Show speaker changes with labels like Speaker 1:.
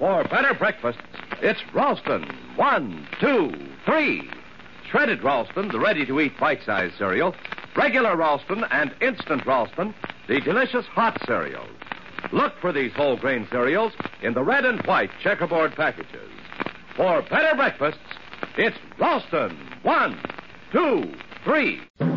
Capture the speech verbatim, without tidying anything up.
Speaker 1: For better breakfasts, it's Ralston. One, two, three. Shredded Ralston, the ready-to-eat bite-sized cereal. Regular Ralston and Instant Ralston, the delicious hot cereal. Look for these whole grain cereals in the red and white checkerboard packages. For better breakfasts, it's Ralston. One, two, three.